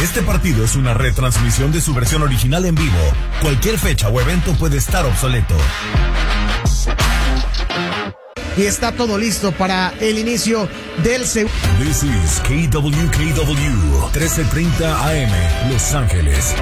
Este partido es una retransmisión de su versión original en vivo. Cualquier fecha o evento puede estar obsoleto. Y está todo listo para el inicio del segundo. This is KWKW 1330 AM, Los Ángeles.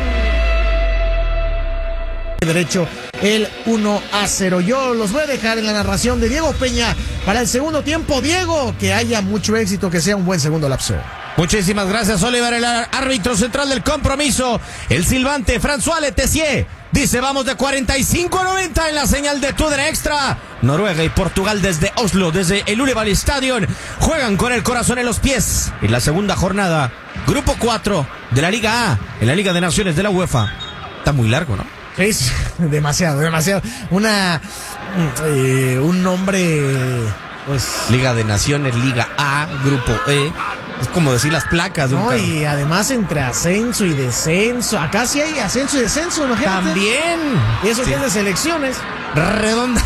Derecho el 1-0. Yo los voy a dejar en la narración de Diego Peña para el segundo tiempo. Diego, que haya mucho éxito, que sea un buen segundo lapso. Muchísimas gracias, Oliver, el árbitro central del compromiso. El silbante François Letessier dice: vamos de 45 a 90 en la señal de TUDN Extra. Noruega y Portugal desde Oslo, desde el Ullevål Stadion, juegan con el corazón en los pies en la segunda jornada, grupo 4 de la Liga A, en la Liga de Naciones de la UEFA. Está muy largo, ¿no? Es demasiado. Un nombre, pues... Liga de Naciones, Liga A, grupo E. Es como decir las placas de un no, carro. y además entre ascenso y descenso. Acá sí hay ascenso y descenso, imagínate. También. Y eso Sí. que es de selecciones. Redonda.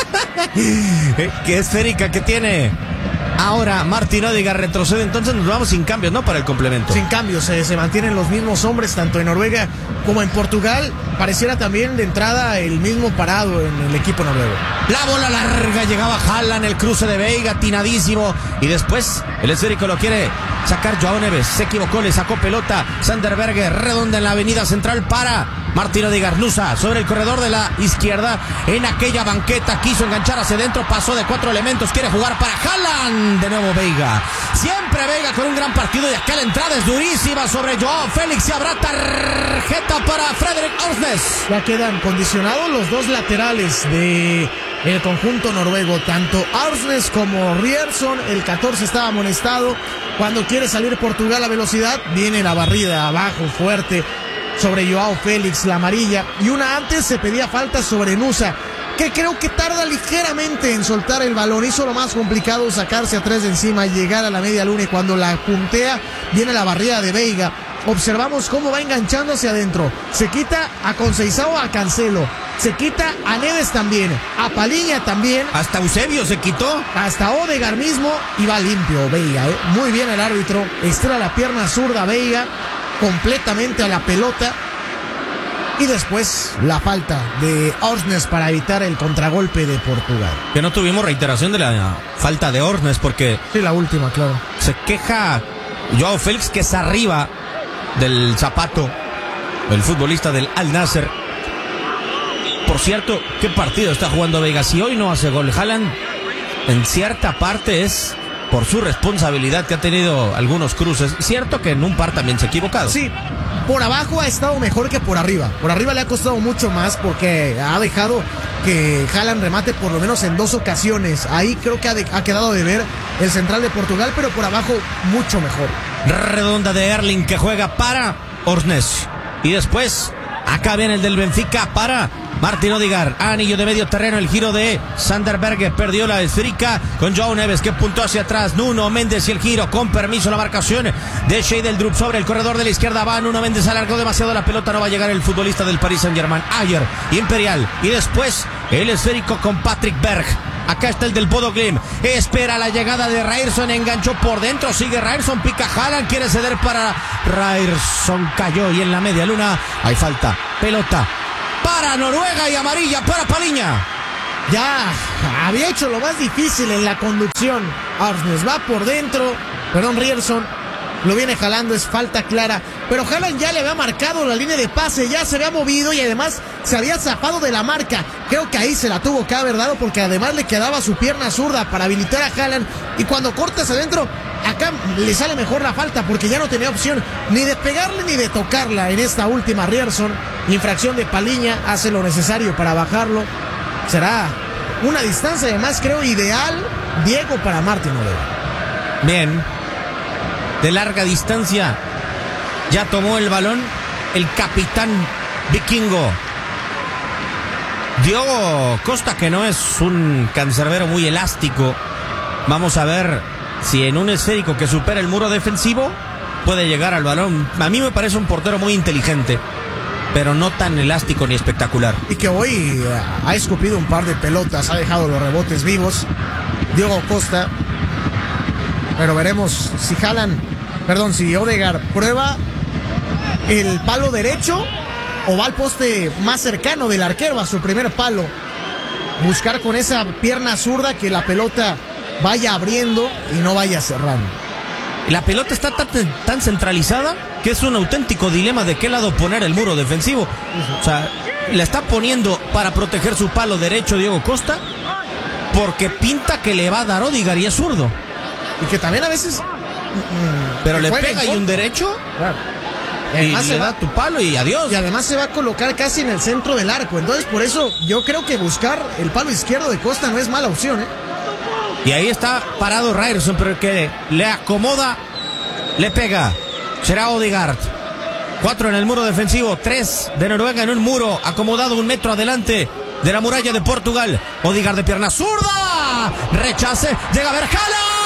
Qué esférica que tiene. Ahora Martín Odegaard retrocede, entonces nos vamos sin cambios, ¿no? Para el complemento. Sin cambios, se mantienen los mismos hombres, tanto en Noruega como en Portugal. Pareciera también de entrada el mismo parado en el equipo noruego. La bola larga, llegaba Haaland, el cruce de Veiga, atinadísimo. Y después el esférico lo quiere sacar Joao Neves. Se equivocó, le sacó pelota. Sander Berge, redonda en la avenida central para Martín Odegaard. Nusa sobre el corredor de la izquierda. En aquella banqueta quiso enganchar hacia adentro. Pasó de 4 elementos. Quiere jugar para Haaland. De nuevo Veiga. Siempre Veiga con un gran partido. Y acá la entrada es durísima sobre Joao Félix. Y habrá tarjeta para Frederik Ørsnes. Ya quedan condicionados los dos laterales de el conjunto noruego, tanto Ørsnes como Ryerson. El 14 estaba amonestado. Cuando quiere salir Portugal a velocidad, viene la barrida abajo fuerte sobre Joao Félix, la amarilla. Y una antes se pedía falta sobre Nusa, que creo que tarda ligeramente en soltar el balón. Hizo lo más complicado, sacarse a 3 de encima y llegar a la media luna. Y cuando la puntea, viene la barrida de Veiga. Observamos cómo va enganchando hacia adentro. Se quita a Conceição, a Cancelo. Se quita a Neves también. A Paliña también. Hasta Eusebio se quitó. Hasta Odegaard mismo. Y va limpio Veiga. Muy bien el árbitro. Estira la pierna zurda Veiga completamente a la pelota. Y después la falta de Ørsnes para evitar el contragolpe de Portugal. Que no tuvimos reiteración de la falta de Ørsnes porque Sí, la última, claro. se queja Joao Félix, que es arriba del zapato, el futbolista del Al Nassr. Por cierto, qué partido está jugando Veiga. Si hoy no hace gol Haaland, en cierta parte es por su responsabilidad, que ha tenido algunos cruces. Cierto que en un par también se ha equivocado. Sí, por abajo ha estado mejor que por arriba. Por arriba le ha costado mucho más porque ha dejado que Haaland remate por lo menos en 2 ocasiones. Ahí creo que ha quedado de ver el central de Portugal, pero por abajo mucho mejor. Redonda de Erling, que juega para Ørsnes. Y después, acá viene el del Benfica para Martín Odegaard. Anillo de medio terreno, el giro de Sander Berge. Perdió la esférica con Joao Neves, que puntó hacia atrás. Nuno Méndez y el giro, con permiso la marcación de Sheldrup sobre el corredor de la izquierda. Va Nuno Méndez, alargó demasiado la pelota. No va a llegar el futbolista del Paris Saint-Germain. Ayer, Imperial. Y después el esférico con Patrick Berg. Acá está el del Bodo Glimt. Espera la llegada de Ryerson. Enganchó por dentro. Sigue Ryerson. Pica Haaland. Quiere ceder para Ryerson. Cayó. Y en la media luna hay falta. Pelota para Noruega y amarilla para Paliña. Ya había hecho lo más difícil en la conducción. Ørsnes va por dentro. Ryerson lo viene jalando, es falta clara. Pero Haaland ya le había marcado la línea de pase, ya se había movido y además se había zafado de la marca. Creo que ahí se la tuvo que haber dado porque además le quedaba su pierna zurda para habilitar a Haaland. Y cuando cortas adentro, acá le sale mejor la falta porque ya no tenía opción ni de pegarle ni de tocarla en esta última. Ryerson, infracción de Paliña, hace lo necesario para bajarlo. Será una distancia además creo ideal, Diego, para Martín Odegaard. Bien, de larga distancia ya tomó el balón el capitán vikingo Diogo Costa, que no es un cancerbero muy elástico. Vamos a ver si en un esférico que supera el muro defensivo puede llegar al balón. A mí me parece un portero muy inteligente, pero no tan elástico ni espectacular. Y que hoy ha escupido un par de pelotas, ha dejado los rebotes vivos Diogo Costa. Pero veremos si si Odegaard prueba el palo derecho o va al poste más cercano del arquero, a su primer palo. Buscar con esa pierna zurda que la pelota vaya abriendo y no vaya cerrando. La pelota está tan centralizada que es un auténtico dilema de qué lado poner el muro defensivo. O sea, la está poniendo para proteger su palo derecho Diego Costa, porque pinta que le va a dar Odegaard y es zurdo. Y que también a veces... pero le pega y un derecho... Claro. Y Además le da tu palo y adiós. Y además se va a colocar casi en el centro del arco. Entonces, por eso yo creo que buscar el palo izquierdo de Costa no es mala opción, ¿eh? Y ahí está parado Ryerson, pero que le acomoda, le pega. Será Odegaard. 4 en el muro defensivo, 3 de Noruega en un muro acomodado 1 metro adelante de la muralla de Portugal. Odegaard de pierna zurda. Rechace, llega a ver Haaland.